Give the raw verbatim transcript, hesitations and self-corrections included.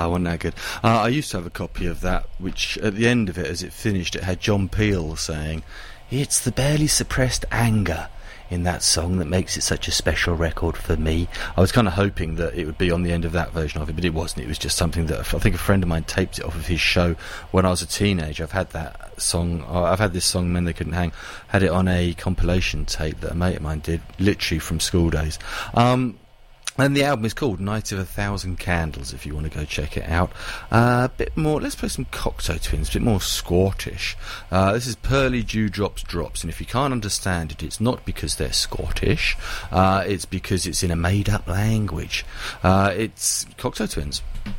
Wow, wasn't that good? Uh, I used to have a copy of that, which at the end of it, as it finished, it had John Peel saying, "It's the barely suppressed anger in that song that makes it such a special record for me." I was kind of hoping that it would be on the end of that version of it, but it wasn't. It was just something that I think a friend of mine taped it off of his show when I was a teenager. I've had that song, I've had this song, Men They Couldn't Hang, had it on a compilation tape that a mate of mine did, literally from school days. Um, And the album is called Night of a Thousand Candles, if you want to go check it out. Uh, a bit more, let's play some Cocteau Twins, a bit more Scottish. Uh, this is Pearly Dewdrops Drops, and if you can't understand it, it's not because they're Scottish, uh, it's because it's in a made-up language. Uh, it's Cocteau Twins.